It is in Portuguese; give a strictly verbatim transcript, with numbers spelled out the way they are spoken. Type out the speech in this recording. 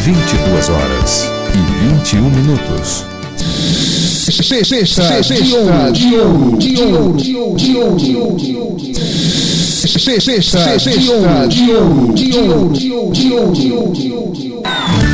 vinte e duas horas e vinte e um minutos. Sexta de ouro, de ouro, de ouro, de ouro, de ouro, de ouro, de ouro. Sexta de ouro, de ouro, de ouro, de ouro, de ouro, de ouro, de ouro.